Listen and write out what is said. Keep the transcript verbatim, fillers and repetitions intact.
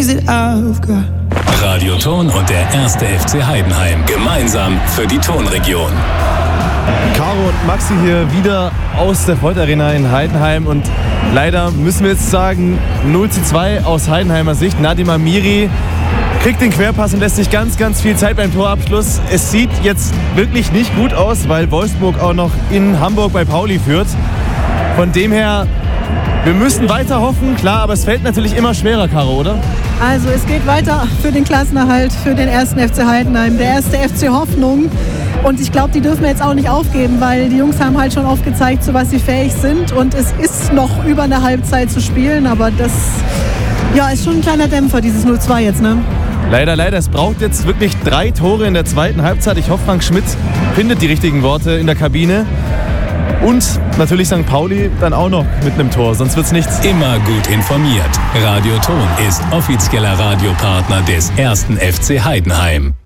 that I've got. Radio Ton und der erste F C Heidenheim. Gemeinsam für die Tonregion. Caro und Maxi hier wieder aus der Volt Arena in Heidenheim. Und leider müssen wir jetzt sagen, null zu zwei aus Heidenheimer Sicht. Nadim Amiri kriegt den Querpass und lässt sich ganz, ganz viel Zeit beim Torabschluss. Es sieht jetzt wirklich nicht gut aus, weil Wolfsburg auch noch in Hamburg bei Pauli führt. Von dem her, wir müssen weiter hoffen, klar, aber es fällt natürlich immer schwerer, Caro, oder? Also es geht weiter für den Klassenerhalt, für den ersten F C Heidenheim, der erste F C Hoffnung. Und ich glaube, die dürfen wir jetzt auch nicht aufgeben, weil die Jungs haben halt schon aufgezeigt, zu was sie fähig sind. Und es ist noch über eine Halbzeit zu spielen, aber das ja, ist schon ein kleiner Dämpfer, dieses null zwei jetzt, ne? Leider, leider. Es braucht jetzt wirklich drei Tore in der zweiten Halbzeit. Ich hoffe, Frank Schmidt findet die richtigen Worte in der Kabine. Und natürlich Sankt Pauli dann auch noch mit einem Tor, sonst wird's nichts. Immer gut informiert. Radio Ton ist offizieller Radiopartner des ersten F C Heidenheim.